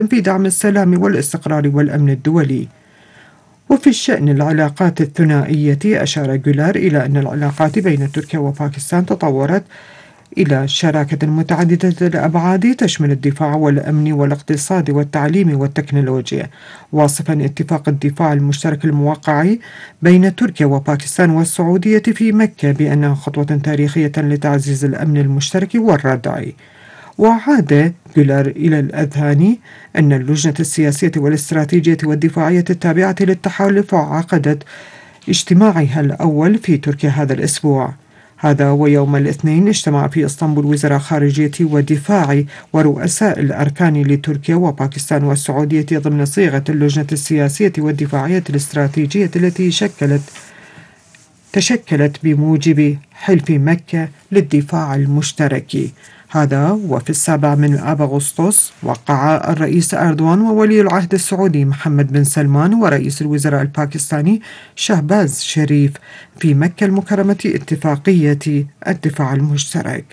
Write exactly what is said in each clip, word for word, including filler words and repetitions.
في دعم السلام والاستقرار والأمن الدولي. وفي الشأن العلاقات الثنائية، أشار جولار إلى أن العلاقات بين تركيا وباكستان تطورت إلى شراكة متعددة الأبعاد تشمل الدفاع والأمن والاقتصاد والتعليم والتكنولوجيا، واصفا اتفاق الدفاع المشترك الموقع بين تركيا وباكستان والسعودية في مكة بأنها خطوة تاريخية لتعزيز الأمن المشترك والردع. وعاد جولار إلى الأذهان أن اللجنة السياسية والاستراتيجية والدفاعية التابعة للتحالف عقدت اجتماعها الأول في تركيا هذا الأسبوع. هذا ويوم الاثنين اجتمع في اسطنبول وزراء خارجية ودفاع ورؤساء الأركان لتركيا وباكستان والسعودية ضمن صيغة اللجنة السياسية والدفاعية الاستراتيجية التي شكلت تشكلت بموجب حلف مكة للدفاع المشترك. هذا وفي السابع من آب أغسطس وقع الرئيس أردوان وولي العهد السعودي محمد بن سلمان ورئيس الوزراء الباكستاني شهباز شريف في مكة المكرمة اتفاقية الدفاع المشترك.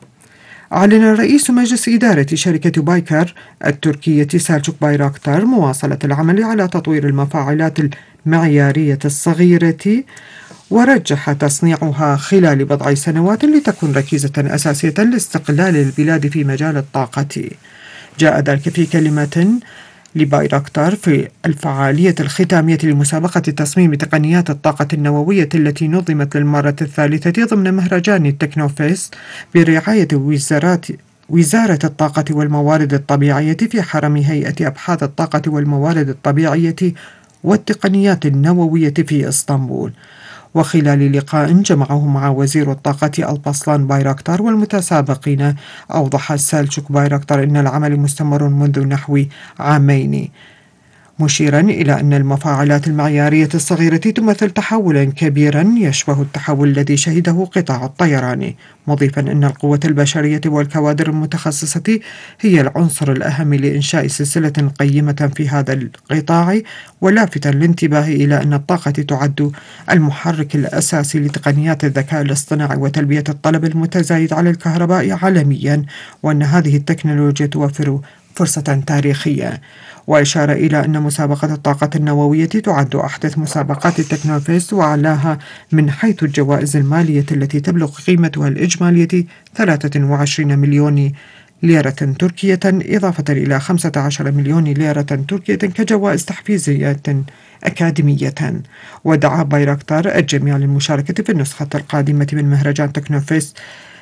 أعلن رئيس مجلس إدارة شركة بايكر التركية سالچوك بايراكتار مواصلة العمل على تطوير المفاعلات المعيارية الصغيرة، ورجح تصنيعها خلال بضع سنوات لتكون ركيزة أساسية لاستقلال البلاد في مجال الطاقة. جاء ذلك في كلمة لبايراكتار في الفعالية الختامية لمسابقة تصميم تقنيات الطاقة النووية التي نظمت للمرة الثالثة ضمن مهرجان التكنوفيست برعاية وزارات وزارة الطاقة والموارد الطبيعية في حرم هيئة أبحاث الطاقة والموارد الطبيعية والتقنيات النووية في اسطنبول. وخلال لقاء جمعه مع وزير الطاقة الباسلان بايراكتار والمتسابقين، أوضح سالچوك بايراكتار أن العمل مستمر منذ نحو عامين، مشيرا إلى أن المفاعلات المعيارية الصغيرة تمثل تحولا كبيرا يشبه التحول الذي شهده قطاع الطيران، مضيفا أن القوة البشرية والكوادر المتخصصة هي العنصر الأهم لإنشاء سلسلة قيمة في هذا القطاع، ولافتا الانتباه إلى أن الطاقة تعد المحرك الأساسي لتقنيات الذكاء الاصطناعي وتلبية الطلب المتزايد على الكهرباء عالميا، وأن هذه التكنولوجيا توفر فرصة تاريخية. وأشار إلى أن مسابقة الطاقة النووية تعد أحدث مسابقات التكنوفيست وأعلاها من حيث الجوائز المالية التي تبلغ قيمتها الإجمالية ثلاثة وعشرين مليون ليرة تركية، إضافة إلى خمسة عشر مليون ليرة تركية كجوائز تحفيزية أكاديمية. ودعا بايراكتار الجميع للمشاركة في النسخة القادمة من مهرجان تكنوفيست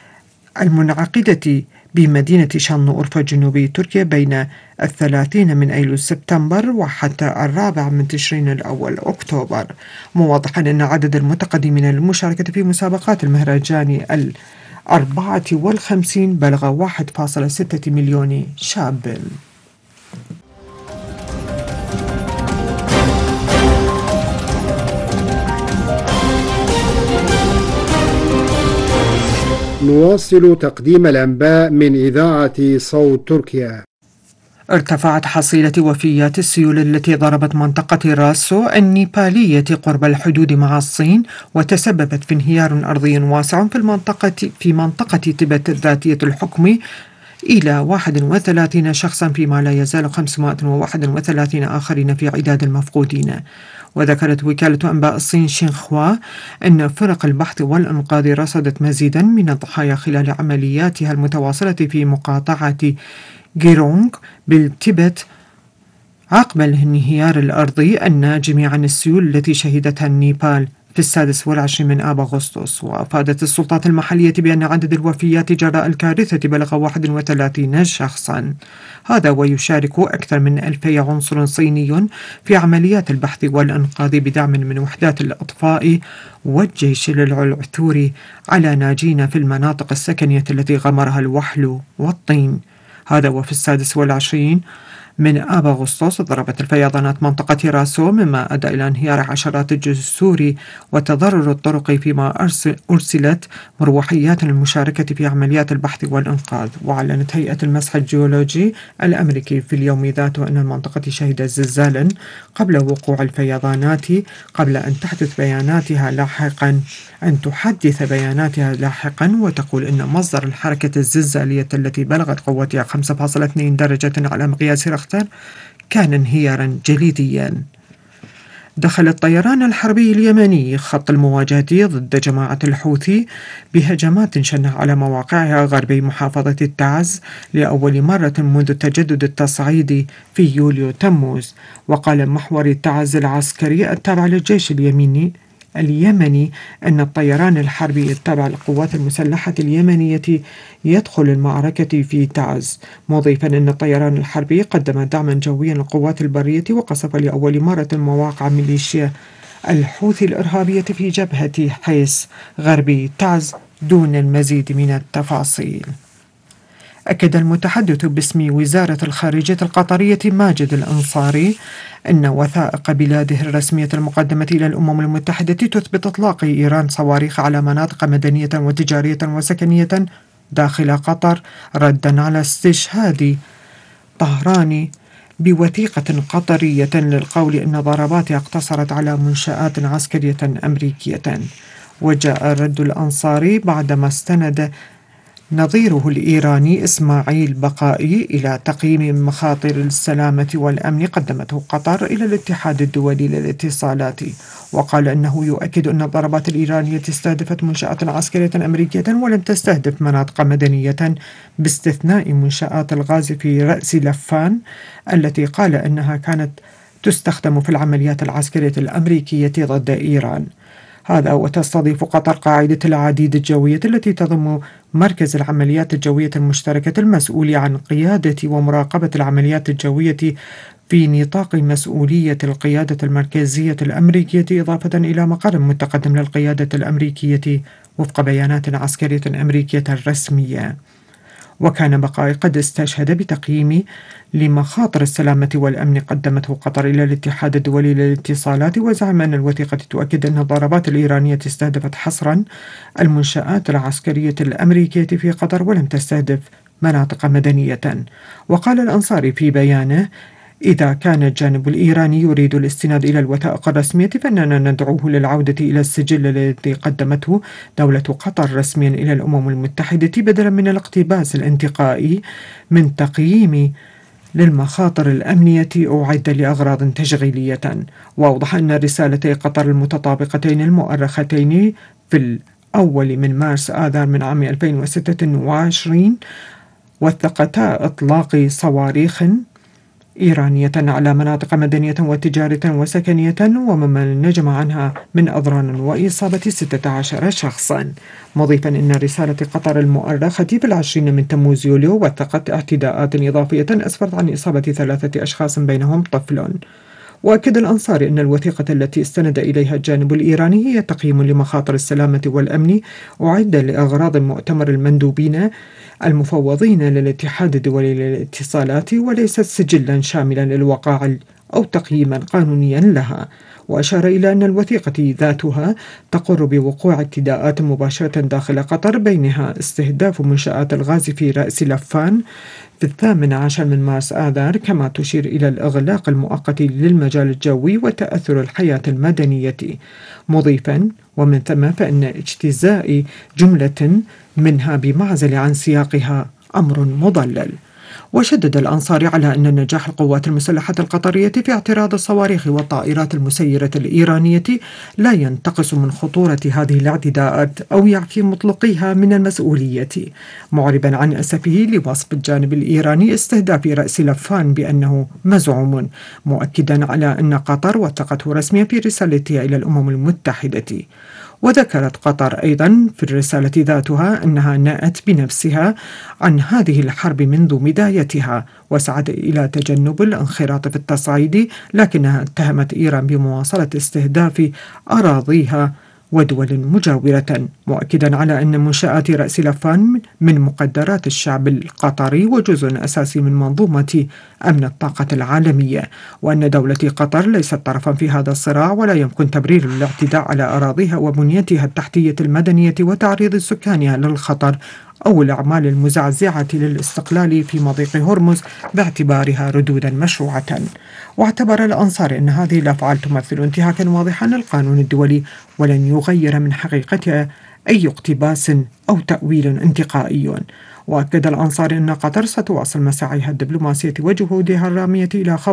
المنعقدة بمدينة شانlıurfa جنوب تركيا بين الثلاثين من أيلول سبتمبر وحتى الرابع من تشرين الأول أكتوبر، موضحا أن عدد المتقدمين للمشاركة في مسابقات المهرجان الأربعة والخمسين بلغ واحد فاصلة ستة مليون شاب. نواصل تقديم الأنباء من إذاعة صوت تركيا. ارتفعت حصيلة وفيات السيول التي ضربت منطقة راسو النيبالية قرب الحدود مع الصين، وتسببت في انهيار أرضي واسع في المنطقة في منطقة تبت ذاتية الحكم إلى واحد وثلاثين شخصا، فيما لا يزال خمسمائة وواحد وثلاثين آخرين في عداد المفقودين. وذكرت وكالة أنباء الصين شينخوا أن فرق البحث والإنقاذ رصدت مزيدا من الضحايا خلال عملياتها المتواصلة في مقاطعة جيرونغ بالتبت عقب الانهيار الأرضي الناجم عن السيول التي شهدتها النيبال في السادس والعشرين من آب أغسطس. وأفادت السلطات المحلية بأن عدد الوفيات جراء الكارثة بلغ واحد وثلاثين شخصا. هذا ويشارك أكثر من ألفي عنصر صيني في عمليات البحث والإنقاذ بدعم من وحدات الإطفاء والجيش للعثور على ناجين في المناطق السكنية التي غمرها الوحل والطين. هذا وفي السادس والعشرين من آب أغسطس ضربت الفيضانات منطقة راسو، مما أدى إلى انهيار عشرات الجسور وتضرر الطرق، فيما أرسلت مروحيات للمشاركة في عمليات البحث والإنقاذ. وأعلنت هيئة المسح الجيولوجي الأمريكي في اليوم ذاته أن المنطقة شهدت زلزالا قبل وقوع الفيضانات، قبل أن تحدث بياناتها لاحقا أن تحدث بياناتها لاحقا وتقول أن مصدر الحركة الزلزالية التي بلغت قوتها خمسة فاصلة اثنين درجة على مقياس رخ الأخضر كان انهيارا جليديا. دخل الطيران الحربي اليمني خط المواجهة ضد جماعة الحوثي بهجمات شنها على مواقعها غربي محافظة التعز لأول مرة منذ تجدد التصعيد في يوليو تموز. وقال محور التعز العسكري التابع للجيش اليمني اليمني أن الطيران الحربي التابع للقوات المسلحة اليمنية يدخل المعركة في تعز، مضيفا أن الطيران الحربي قدم دعما جويا للقوات البرية وقصف لأول مرة مواقع ميليشيا الحوثي الإرهابية في جبهة حيس غربي تعز دون المزيد من التفاصيل. أكد المتحدث باسم وزارة الخارجية القطرية ماجد الأنصاري أن وثائق بلاده الرسمية المقدمة إلى الأمم المتحدة تثبت إطلاق إيران صواريخ على مناطق مدنية وتجارية وسكنية داخل قطر ردا على استشهاد طهران بوثيقة قطرية للقول أن ضرباتها اقتصرت على منشآت عسكرية أمريكية. وجاء رد الأنصاري بعدما استند نظيره الإيراني إسماعيل بقائي إلى تقييم مخاطر السلامة والأمن قدمته قطر إلى الاتحاد الدولي للاتصالات، وقال أنه يؤكد أن الضربات الإيرانية استهدفت منشآت عسكرية أمريكية ولم تستهدف مناطق مدنية باستثناء منشآت الغاز في رأس لفان التي قال أنها كانت تستخدم في العمليات العسكرية الأمريكية ضد إيران. هذا وتستضيف قطر قاعدة العديد الجوية التي تضم مركز العمليات الجوية المشتركة المسؤول عن قيادة ومراقبة العمليات الجوية في نطاق مسؤولية القيادة المركزية الأمريكية، إضافة إلى مقر متقدم للقيادة الأمريكية وفق بيانات عسكرية أمريكية رسمية. وكان بقاي قد استشهد بتقييم لمخاطر السلامة والأمن قدمته قطر إلى الاتحاد الدولي للاتصالات، وزعم أن الوثيقة تؤكد أن الضربات الإيرانية استهدفت حصرا المنشآت العسكرية الأمريكية في قطر ولم تستهدف مناطق مدنية. وقال الأنصاري في بيانه: إذا كان الجانب الإيراني يريد الاستناد إلى الوثائق الرسمية فإننا ندعوه للعودة إلى السجل الذي قدمته دولة قطر رسميا إلى الأمم المتحدة بدلا من الاقتباس الانتقائي من تقييم للمخاطر الأمنية أعد لأغراض تشغيلية. وأوضح أن رسالتي قطر المتطابقتين المؤرختين في الأول من مارس آذار من عام ألفين وستة وعشرين وثقتا إطلاق صواريخ إيرانية على مناطق مدنية وتجارية وسكنية ومما نجم عنها من أضرار وإصابة ستة عشر شخصا، مضيفا أن رسالة قطر المؤرخة في العشرين من تموز يوليو وثقت اعتداءات إضافية أسفرت عن إصابة ثلاثة أشخاص بينهم طفل. وأكد الأنصاري أن الوثيقة التي استند إليها الجانب الإيراني هي تقييم لمخاطر السلامة والأمن أعد لأغراض مؤتمر المندوبين المفوضين للاتحاد الدولي للاتصالات وليست سجلا شاملا للوقائع أو تقييما قانونيا لها. وأشار إلى أن الوثيقة ذاتها تقر بوقوع اعتداءات مباشرة داخل قطر بينها استهداف منشآت الغاز في رأس لفان في الثامن عشر من مارس آذار، كما تشير إلى الإغلاق المؤقت للمجال الجوي وتأثر الحياة المدنية، مضيفا: ومن ثم فإن اجتزاء جملة منها بمعزل عن سياقها أمر مضلل. وشدد الأنصاري على أن نجاح القوات المسلحة القطرية في اعتراض الصواريخ والطائرات المسيرة الإيرانية لا ينتقص من خطورة هذه الاعتداءات أو يعفي مطلقيها من المسؤولية، معربا عن أسفه لوصف الجانب الإيراني استهداف رأس لفان بأنه مزعوم، مؤكدا على أن قطر وثقته رسميا في رسالتها إلى الأمم المتحدة. وذكرت قطر أيضا في الرسالة ذاتها أنها نأت بنفسها عن هذه الحرب منذ بدايتها وسعت إلى تجنب الانخراط في التصعيد، لكنها اتهمت إيران بمواصلة استهداف أراضيها ودول مجاورة، مؤكدا على أن منشآت رأس لفان من مقدرات الشعب القطري وجزء أساسي من منظومة أمن الطاقة العالمية، وأن دولة قطر ليست طرفا في هذا الصراع ولا يمكن تبرير الاعتداء على أراضيها وبنيتها التحتية المدنية وتعريض سكانها للخطر أو الأعمال المزعزعة للاستقلال في مضيق هرمز باعتبارها ردودا مشروعة. واعتبر الأنصاري أن هذه الأفعال تمثل انتهاكا واضحا للقانون الدولي ولن يغير من حقيقتها أي اقتباس أو تأويل انتقائي. وأكد الأنصاري أن قطر ستواصل مساعيها الدبلوماسية وجهودها الرامية إلى